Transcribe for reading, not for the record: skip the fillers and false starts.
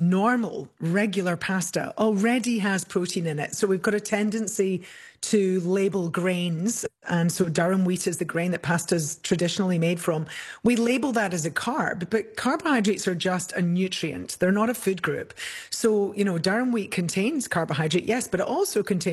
normal, regular pasta already has protein in it. So we've got a tendency to label grains. And so durum wheat is the grain that pasta is traditionally made from. We label that as a carb, but carbohydrates are just a nutrient. They're not a food group. So, durum wheat contains carbohydrate, yes, but it also contains